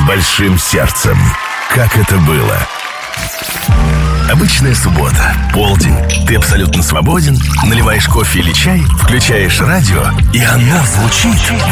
большим сердцем. Как это было? Обычная суббота, полдень. Ты абсолютно свободен, наливаешь кофе или чай, включаешь радио, и оно звучит